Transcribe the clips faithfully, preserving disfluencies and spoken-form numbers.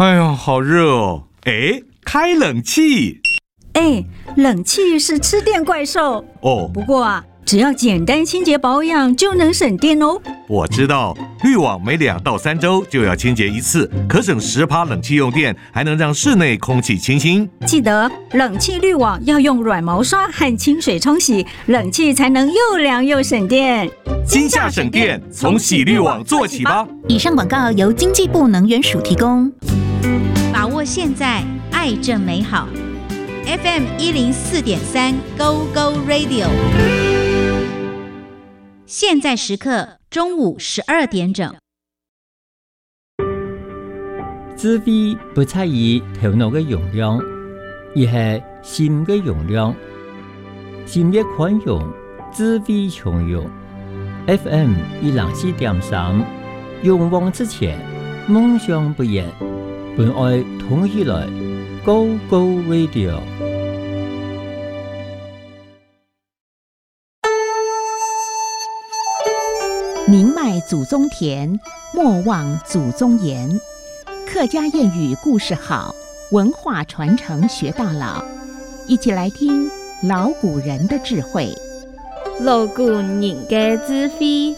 哎呦，好热哦！哎，开冷气。 哎，冷气是吃电怪兽哦。 不过啊，只要简单清洁保养就能省电哦。 我知道，滤网每两到三周就要清洁一次，可省十趴冷气用电，还能让室内空气清新。 记得冷气滤网要用软毛刷和清水冲洗，冷气才能又凉又省电。 今夏省电，从洗滤网做起吧。 以上广告由经济部能源署提供。 把握现在，爱正美好。F M 一零四点三 Go Go Radio。现在时刻中午十二点整。 智慧不在于头脑的容量，而是心的容量。心越宽容，智慧从容。F M 一零四點三，勇往直前，夢想不言，本愛同起來 ，Go Go Radio。 宁迈祖宗田，莫忘祖宗言。客家谚语故事好，文化传承学到老。一起来听老古人的智慧。 老古人的智慧。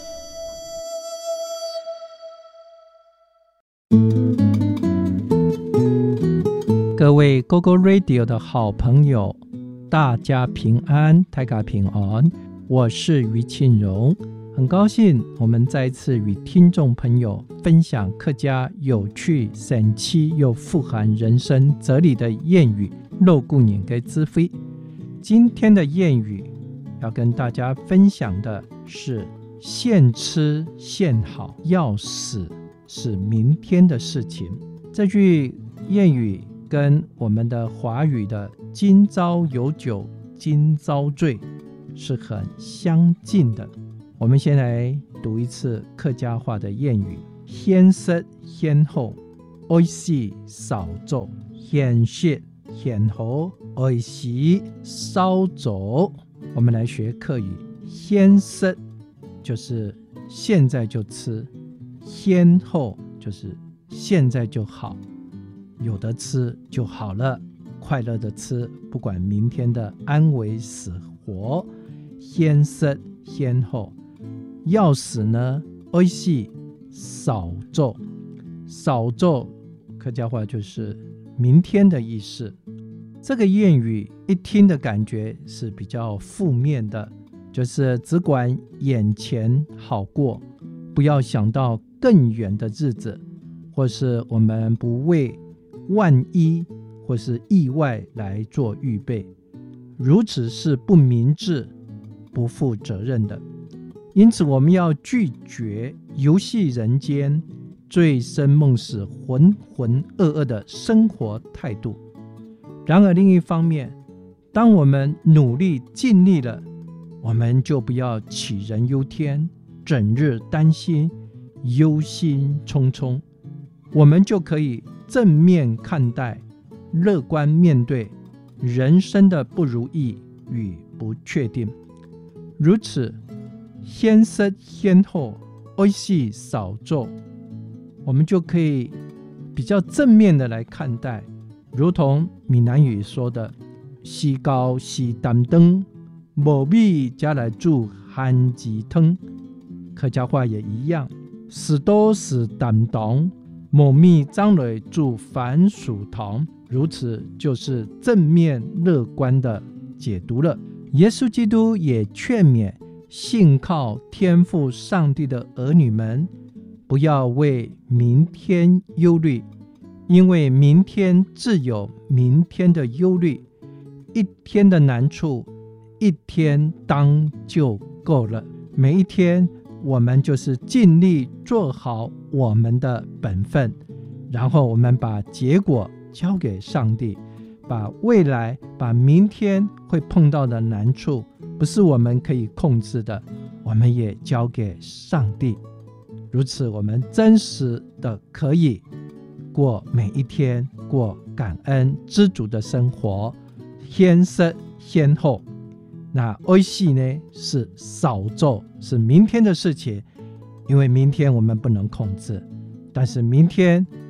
各位 Go Go Radio 的好朋友，大家平安，大家平安，我是于庆荣。很高兴我们再次与听众朋友分享客家有趣、神奇又富含人生哲理的谚语老古人的智慧。今天的谚语要跟大家分享的是现吃现好，要死是明天的事情。这句谚语跟我们的华语的今朝有酒今朝醉是很相近的。我们先来读一次客家话的谚语：先食先后，爱惜少做；先食先后，爱惜少做。我们来学客语，先食就是现在就吃，先后就是现在就好，有的吃就好了，快乐的吃，不管明天的安危死活。先食先后，要死呢，爱惜少做。少做客家话就是明天的意思。这个谚语一听的感觉是比较负面的，就是只管眼前好过，不要想到更远的日子，或是我们不为万一或是意外来做预备，如此是不明智、不负责任的。因此我们要拒绝游戏人间、醉生梦死、浑浑噩噩的生活态度。然而另一方面，当我们努力尽力了，我们就不要杞人忧天，整日担心、忧心忡忡，我们就可以正面看待，乐观面对人生的不如意与不确定。如此先食先后，爱惜少做，我们就可以比较正面的来看待。如同闽南语说的，时高时担当，无米才来煮番薯汤。客家话也一样，时多时担当，无米才来煮番薯汤。如此就是正面乐观的解读了。耶稣基督也劝勉信靠天父上帝的儿女们，不要为明天忧虑，因为明天自有明天的忧虑，一天的难处一天当就够了。每一天我们就是尽力做好我们的本分，然后我们把结果交给上帝，把未来把明天会碰到的难处不是我们可以控制的，我们也交给上帝。如此我们真实的可以过每一天，过感恩知足的生活。先食先后，那爱惜呢是少做，是明天的事情，因为明天我们不能控制，但是明天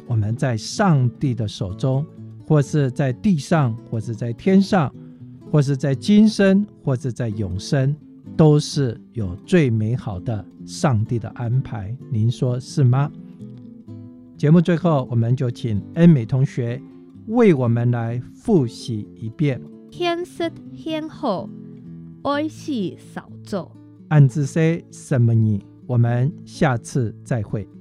我们在上帝的手中，或是在地上，或是在天上，或是在今生，或是在永生，都是有最美好的上帝的安排。您说是吗？节目最后，我们就请恩美同学为我们来复习一遍。 天色很好，爱惜少做。 暗自说什么呢？我们下次再会。